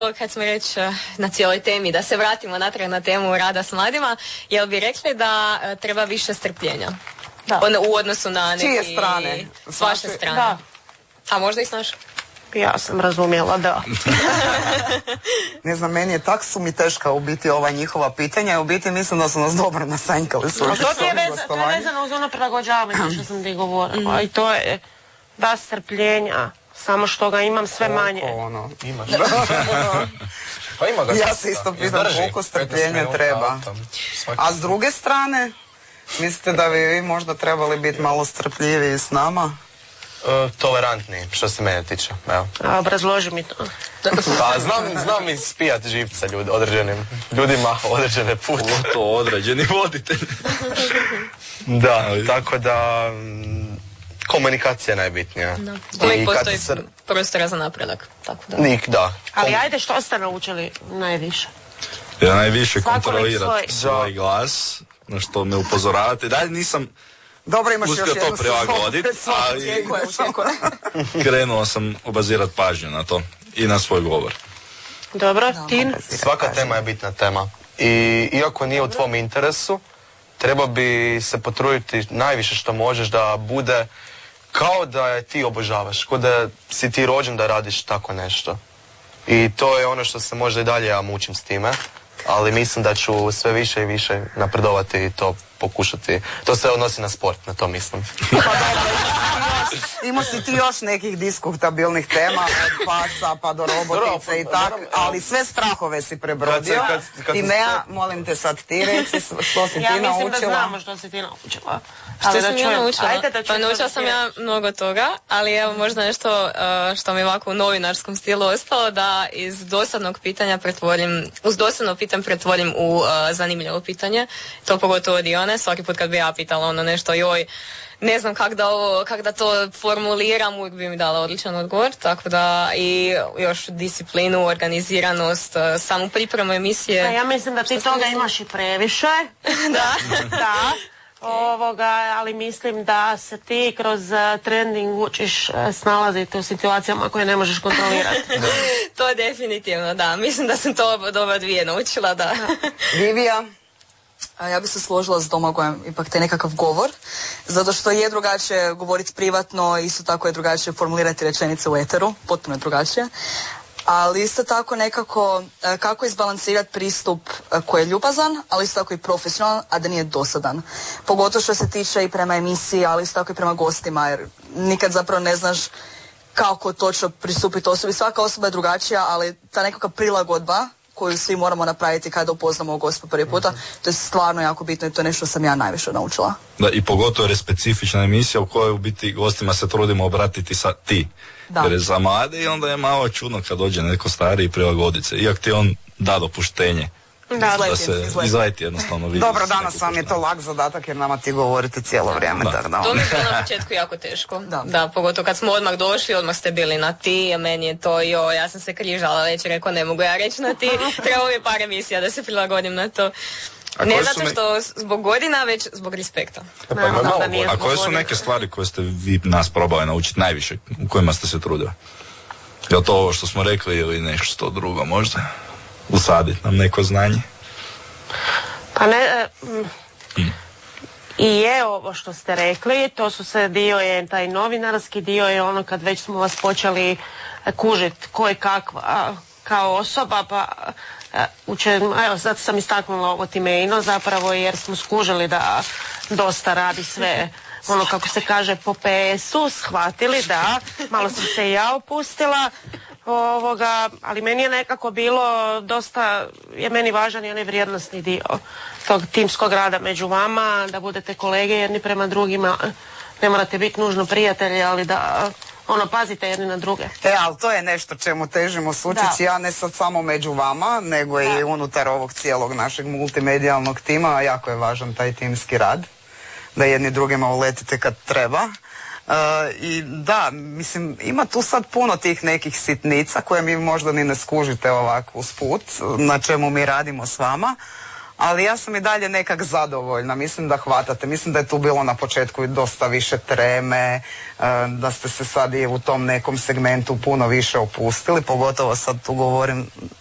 kad smo reći na cijeloj temi, da se vratimo natrag na temu rada s mladima, jel bi rekli da treba više strpljenja? Da. U odnosu na neki... Čije strane? S vaše strane. Da. A možda i s naše? Ja sam razumjela, da. Ne znam, meni je tak su mi teška u biti ova njihova pitanja i u biti mislim da su nas dobro nasanjkali to je vezano uz ono prilagođavanje što sam ti govorila. I to je da strpljenja, samo što ga imam sve manje. Imaš. Pa ima ga. Ja se isto pitam koliko strpljenja treba. A s druge strane, mislite da bi vi možda trebali biti malo strpljiviji s nama? Tolerantniji, što se mene tiče. Evo. A obrazloži mi to. Pa znam ispijati živca određenim ljudima, određene pute. To određeni voditelj. Da, tako da komunikacija je najbitnija. Uvijek postoji prostora za napredak. Tako da. Da. Ali ajde, što ste naučili najviše? Ja najviše kontrolirati svoj glas, na što me upozoravate. Dalje nisam dobro, imaš uspio još to prilagoditi, ali krenuo sam obazirati pažnju na to i na svoj govor. Dobro, Tin? Svaka tema je bitna tema. I iako nije u tvom interesu, treba bi se potruditi najviše što možeš da bude kao da je ti obožavaš, kao da si ti rođen da radiš tako nešto. I to je ono što se možda i dalje ja mučim s time, ali mislim da ću sve više i više napredovati i to pokušati. To se odnosi na sport, na to mislim. Imao si ti još nekih diskutabilnih tema, od pasa pa do robotice i tako, ali sve strahove si prebrodio. Timea, molim te sad ti reci što si ti naučila. Ja mislim da znamo što si ti naučila. Što sam ja naučila? Pa naučila sam ja mnogo toga, ali evo možda nešto što mi ovako u novinarskom stilu ostalo, da uz dosadno pitanje pretvorim u zanimljivo pitanje. To pogotovo od Ione, svaki put kad bi ja pitala ono nešto, joj, ne znam kak da to formuliram, uvijek bi mi dala odličan odgovor, tako da i još disciplinu, organiziranost, samu pripremu emisije. A ja mislim da ti toga imaš i previše. Da. Ali mislim da se ti kroz trending učiš snalaziti u situacijama koje ne možeš kontrolirati. To je definitivno, da. Mislim da sam to doba 2 naučila, da. Livija? Ja bi se složila s Domagojem, ipak taj nekakav govor, zato što je drugačije govoriti privatno, isto tako je drugačije formulirati rečenice u eteru, potpuno je drugačije. Ali isto tako nekako kako izbalansirati pristup koji je ljubazan, ali isto tako i profesionalan, a da nije dosadan. Pogotovo što se tiče i prema emisiji, ali isto tako i prema gostima, jer nikad zapravo ne znaš kako točno pristupiti osobi. Svaka osoba je drugačija, ali ta nekakva prilagodba koju svi moramo napraviti kada upoznamo gosta prvi puta, to je stvarno jako bitno i to je nešto sam ja najviše naučila. Da, i pogotovo jer je specifična emisija u kojoj u biti gostima se trudimo obratiti sa ti. Da. Jer je za mlade i onda je malo čudno kad dođe neko stariji prilagoditi se, iako ti on da dopuštenje. Da se izleti jednostavno vidi. Dobro, danas vam je to lak zadatak jer nama ti govorite cijelo vrijeme. To mi je bilo na početku jako teško. Da, pogotovo kad smo odmah došli, odmah ste bili na ti, a meni je to ja sam se križala već, rekao ne mogu ja reći na ti, trebalo mi je par emisija da se prilagodim na to. Ne zato što zbog godina, već zbog respekta. A koje su neke stvari koje ste vi nas probali naučiti najviše, u kojima ste se trudili? Je li to ovo što smo rekli ili nešto drugo možda? Usaditi nam neko znanje? Pa ne, i je ovo što ste rekli, to su se dio je taj novinarski dio je ono kad već smo vas počeli kužiti ko je kakva kao osoba, pa evo sad sam istaknula ovo Timeino zapravo jer smo skužili da dosta radi sve ono kako se kaže po PS-u, shvatili da, malo sam se i ja opustila ali meni je nekako bilo dosta, je meni važan i onaj vrijednosni dio tog timskog rada među vama, da budete kolege jedni prema drugima, ne morate biti nužno prijatelji, ali da pazite jedni na druge. Ali to je nešto čemu težimo sučići, ja ne sad samo među vama, nego i unutar ovog cijelog našeg multimedijalnog tima, a jako je važan taj timski rad, da jedni drugima uletite kad treba. I da, mislim, ima tu sad puno tih nekih sitnica koje mi možda ni ne skužite ovako usput, na čemu mi radimo s vama, ali ja sam i dalje nekak zadovoljna, mislim da hvatate, mislim da je tu bilo na početku dosta više treme, da ste se sad i u tom nekom segmentu puno više opustili, pogotovo sad tu govorim